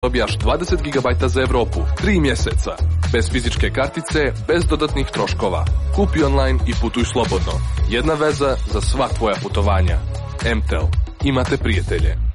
dobijaš 20 GB za Europu, 3 mjeseca. Bez fizičke kartice, bez dodatnih troškova. Kupi online i putuj slobodno. Jedna veza za sva tvoja putovanja. MTEL. Imate prijatelje.